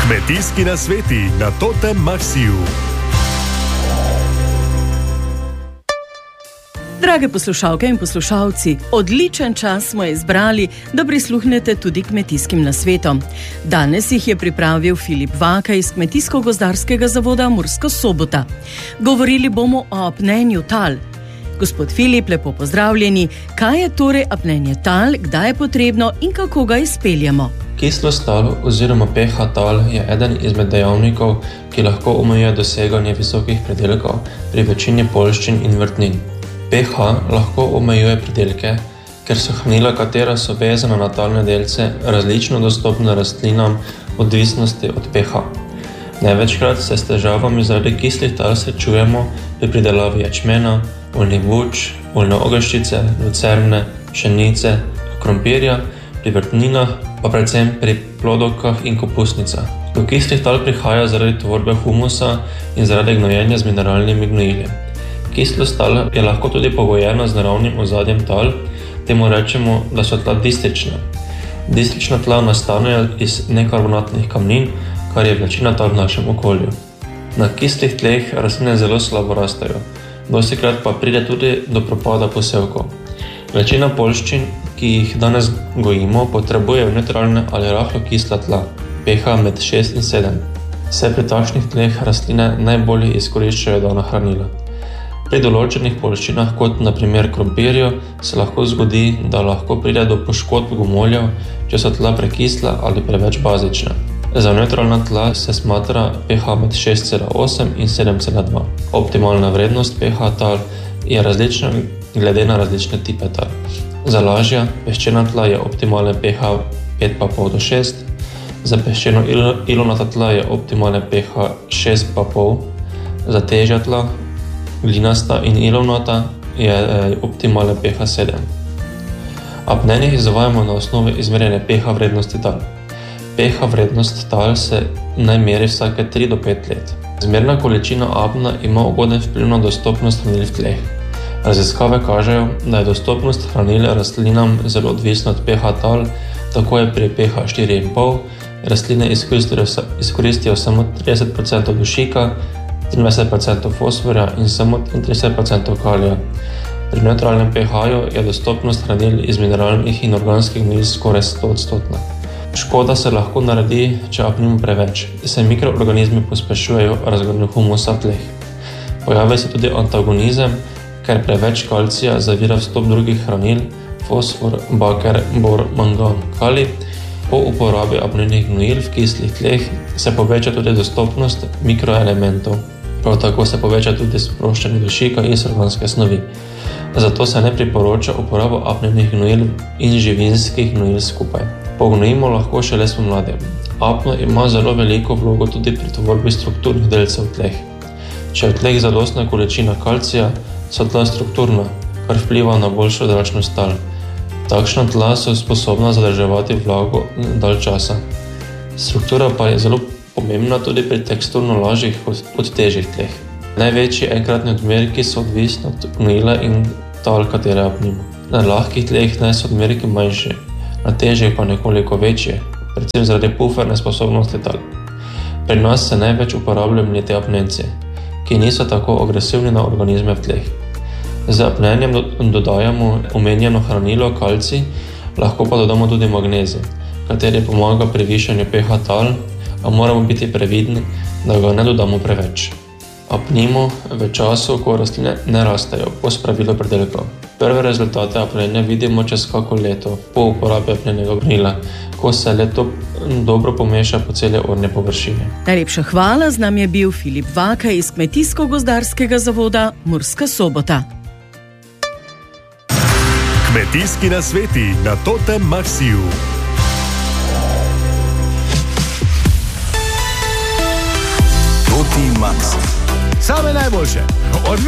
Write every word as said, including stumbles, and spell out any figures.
Kmetijski nasveti na Totem Maxiju. Drage poslušalke in poslušalci, odličen čas smo izbrali, da prisluhnete tudi kmetijskim nasvetom. Danes jih je pripravil Filip Vaka iz Kmetijsko-gozdarskega zavoda Murska Sobota. Govorili bomo o apnenju tal. Gospod Filip, lepo pozdravljeni. Kaj je torej apnenje tal, kdaj je potrebno in kako ga izpeljemo? Kislost tal oziroma pH tal je eden izmed dejavnikov, ki lahko omejuje doseganje visokih pridelkov pri večini poljščin in vrtnin. pH lahko omejuje pridelke, ker so hranila, katera so vezana na talne delce, različno dostopna rastlinam v odvisnosti od pH. Največkrat se s težavami zaradi kislih tal srečujemo pri pridelavi ječmena, oljnih buč, oljne ogrščice, lucerne, pšenice, krompirja, pri vrtninah, pa predvsem pri plodovkah in kopusnicah. Do kislih tal prihaja zaradi tvorbe humusa in zaradi gnojenja z mineralnimi gnojili. Kislost tal je lahko tudi pogojena z naravnim ozadjem tal, temu rečemo, da so tla distična. Distična tla nastanejo iz nekarbonatnih kamnin, kar je večina tal v našem okolju. Na kislih tleh rastline zelo slabo rastejo, dostikrat pa pride tudi do propada posevkov. Večina poljščin, ki jih danes gojimo, potrebujejo nevtralne ali rahlo kisla tla, pH med šest in sedem. Se pri takšnih tleh rastline najbolje izkoriščajo dana hranila. Pri določenih poljščinah, kot na primer krompirju, se lahko zgodi, da lahko pride do poškodb gomoljev, če so tla prekisla ali preveč bazična. Za nevtralna tla se smatra pH med šest cela osem in sedem cela dva. Optimalna vrednost pH tal je različna glede na različne tipe tal. Za lažja, peščena tla je optimalne pH pet cela pet do šest, za peščeno ilovnata tla je optimalne pH šest cela pet, za težja tla, glinasta in ilovnata, je optimalne pH sedem. Apnenje izvajamo na osnovi izmerjene pH vrednosti tal. pH vrednost tal se naj meri vsake tri do pet let. Zmerna količina apna ima ugoden vpliv na dostopnost hranil v tleh. Raziskave kažejo, da je dostopnost hranil rastlinam zelo odvisna od pH tal, tako je pri pH štiri in pol rastline izkoristijo, izkoristijo samo trideset procentov dušika, triindvajset procentov fosforja in samo trideset procentov kalija. Pri nevtralnem pH-ju je dostopnost hranil iz mineralnih in organskih gnojil skoraj sto odstotna. Škoda se lahko naredi, če apnimo preveč, se mikroorganizmi pospešujejo razgradnjo humusa v tleh. Pojavi se tudi antagonizem, ker preveč kalcija zavira vstop drugih hranil, fosfor, baker, bor, mangan, kalij. Po uporabi apnenih gnojil v kislih tleh se poveča tudi dostopnost mikroelementov. Prav tako se poveča tudi sproščanje dušika iz organske snovi. Zato se ne priporoča uporabo apnenih gnojil in živinskih gnojil skupaj. Pognojimo lahko šele spomladi. Apno ima zelo veliko vlogo tudi pri tvorbi strukturnih delcev v tleh. Če je v tleh zadostna količina kalcija, so tla strukturna, kar vpliva na boljšo zračnost tal. Takšna tla so sposobna zadrževati vlago dalj časa. Struktura pa je zelo pomembna tudi pri teksturno lažjih kot težjih tleh. Največji enkratni odmerki so odvisni od gnojila in tal, katere apnimo. Na lahkih tleh naj so odmerki manjši, na težjih pa nekoliko večji, predvsem zaradi puferne sposobnosti tal. Pri nas se največ uporabljajo mleti apnenci, ki niso tako agresivni na organizme v tleh. Z apnenjem dodajamo omenjeno hranilo kalcij, lahko pa dodamo tudi magnezij, kateri pomaga pri višanju pH tal, a moramo biti previdni, da ga ne dodamo preveč. Apnimo v času, ko rastline ne rastejo, po spravilu pridelkov. Prve rezultate apnenja vidimo čez kako leto po uporabi apnenega gnojila, ko se leto dobro pomeša po celi orne površini. Najlepša hvala, z nami je bil Filip Vaka iz Kmetijsko-gozdarskega zavoda Murska Sobota. Kmetijski nasveti na Totem Maxiju. Toti Max. Same najboljše. Od